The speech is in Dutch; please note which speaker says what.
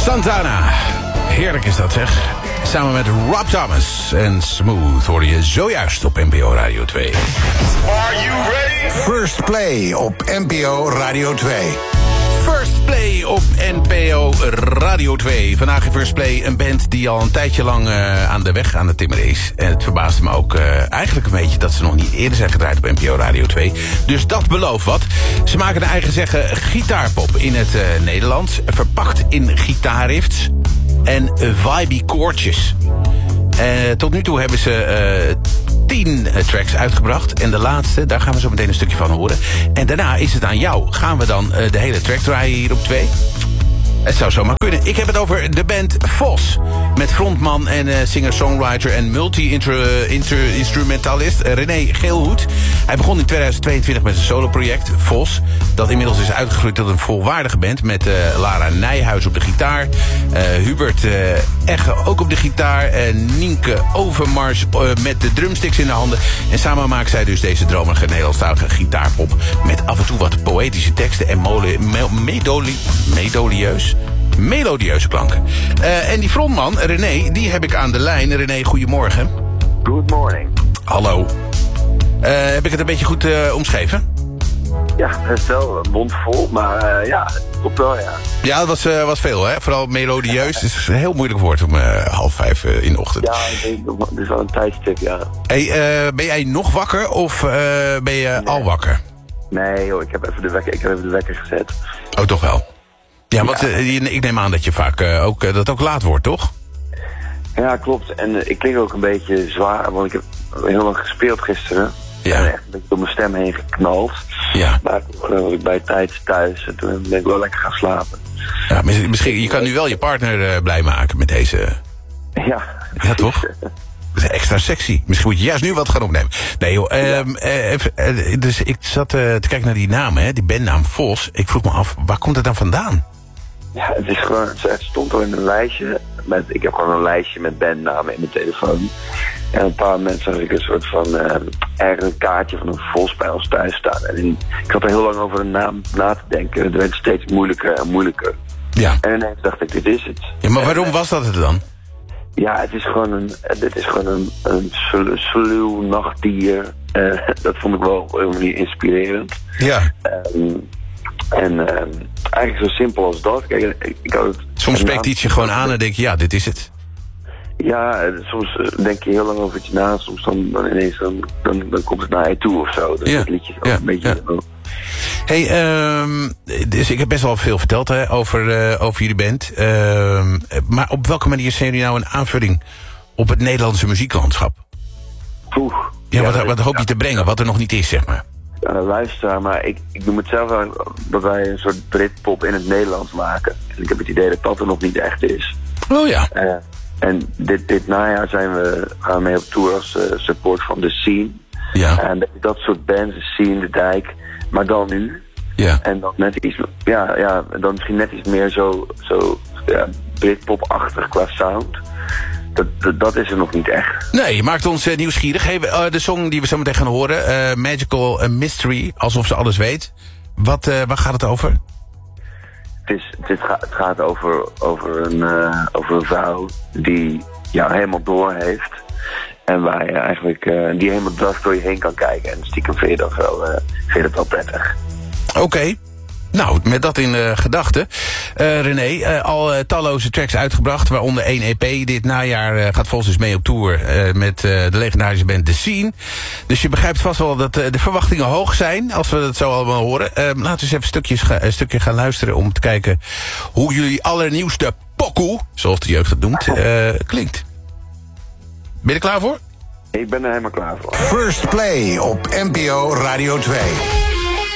Speaker 1: Santana. Heerlijk is dat, zeg. Samen met Rob Thomas en Smooth hoorde je zojuist op NPO Radio 2.
Speaker 2: Are you ready?
Speaker 3: First Play op NPO Radio 2.
Speaker 1: First Play op NPO Radio 2. Vandaag in First Play een band die al een tijdje lang aan de weg aan de timmer is. En het verbaasde me ook eigenlijk een beetje dat ze nog niet eerder zijn gedraaid op NPO Radio 2. Dus dat belooft wat. Ze maken naar eigen zeggen gitaarpop in het Nederlands. Verpakt in gitaarriffs en vibey koortjes. Tot nu toe hebben ze 10 tracks uitgebracht. En de laatste, daar gaan we zo meteen een stukje van horen. En daarna is het aan jou. Gaan we dan de hele track draaien hier op 2? Het zou zomaar kunnen. Ik heb het over de band Vos. Met frontman en singer-songwriter en multi-instrumentalist René Geelhoed. Hij begon in 2022 met een soloproject, Vos. Dat inmiddels is uitgegroeid tot een volwaardige band. Met Lara Nijhuis op de gitaar. Hubert Egge ook op de gitaar. En Nienke Overmars met de drumsticks in de handen. En samen maken zij dus deze dromerige Nederlandstalige gitaarpop. Met af en toe wat poëtische teksten en melodieuze klanken. En die frontman, René, die heb ik aan de lijn. René, goedemorgen.
Speaker 4: Good morning.
Speaker 1: Hallo. Heb ik het een beetje goed omschreven?
Speaker 4: Ja, het is wel mondvol, maar ja, klopt wel, ja.
Speaker 1: Ja, dat was veel, hè? Vooral melodieus. Het is een heel moeilijk woord om 4:30 in de ochtend.
Speaker 4: Ja, het is wel een tijdstip, ja.
Speaker 1: Hey, ben jij nog wakker of ben je al wakker?
Speaker 4: Nee, joh, ik heb even de wekker gezet.
Speaker 1: Oh, toch wel? Ja, want ik neem aan dat je vaak dat ook laat wordt, toch?
Speaker 4: Ja, klopt. En ik klink ook een beetje zwaar, want ik heb heel lang gespeeld gisteren.
Speaker 1: Ja.
Speaker 4: En echt een beetje door mijn stem heen geknald.
Speaker 1: Ja.
Speaker 4: Maar toen was ik bij tijd thuis en toen ben ik wel lekker gaan slapen.
Speaker 1: Ja, misschien, je kan nu wel je partner blij maken met deze...
Speaker 4: Ja.
Speaker 1: Ja, toch? Dat is extra sexy. Misschien moet je juist nu wat gaan opnemen. Nee joh, dus ik zat te kijken naar die naam, hè, die bandnaam Vos. Ik vroeg me af, waar komt het dan vandaan?
Speaker 4: Ja, het is gewoon, het stond al in een lijstje. Ik heb gewoon een lijstje met bandnamen in mijn telefoon. En een paar mensen had ik een soort van eigenlijk een kaartje van een Vos bij ons thuis staan. En ik had er heel lang over een naam na te denken. Het werd steeds moeilijker en moeilijker. Ja. En ineens dacht ik, dit is het.
Speaker 1: Ja, maar waarom was dat het dan?
Speaker 4: Ja, dit is gewoon een sluw nachtdier. Dat vond ik wel helemaal niet inspirerend.
Speaker 1: Ja.
Speaker 4: Eigenlijk zo simpel als dat. Kijk, ik had het
Speaker 1: soms spreekt iets je gewoon aan en denk je, ja, dit is het.
Speaker 4: Ja, soms denk je heel lang over het je na. Soms dan ineens dan komt het naar je toe of zo. Dus dat liedje is ook een beetje... Ja.
Speaker 1: Hey, dus ik heb best wel veel verteld hè, over jullie band. Maar op welke manier zijn jullie nou een aanvulling op het Nederlandse muzieklandschap? Wat hoop je te brengen, wat er nog niet is, zeg maar?
Speaker 4: Ja, luister, maar ik noem het zelf wel dat wij een soort Britpop in het Nederlands maken. En ik heb het idee dat dat er nog niet echt is.
Speaker 1: Oh ja.
Speaker 4: En dit najaar gaan we mee op tour als support van The Scene.
Speaker 1: Ja.
Speaker 4: En dat soort bands, The Scene, De Dijk, maar dan nu. Ja. En dan net iets, dan misschien net iets meer zo Britpop-achtig qua sound. Dat is er nog niet echt.
Speaker 1: Nee, je maakt ons nieuwsgierig. Hey, de song die we zo meteen gaan horen, Magical Mystery, alsof ze alles weet. Waar gaat het over?
Speaker 4: Het gaat over een vrouw die jou helemaal door heeft. En waar je eigenlijk die helemaal dwars door je heen kan kijken. En stiekem vind je dat wel prettig. Oké.
Speaker 1: Nou, met dat in gedachten. René, al talloze tracks uitgebracht, waaronder 1 EP. Dit najaar gaat Vos dus mee op tour met de legendarische band The Scene. Dus je begrijpt vast wel dat de verwachtingen hoog zijn, als we dat zo allemaal horen. Laten we eens even een stukje gaan luisteren om te kijken hoe jullie allernieuwste pokoe, zoals de jeugd het noemt, klinkt. Ben je er klaar voor?
Speaker 4: Ik ben er helemaal klaar voor.
Speaker 3: First Play op NPO Radio 2.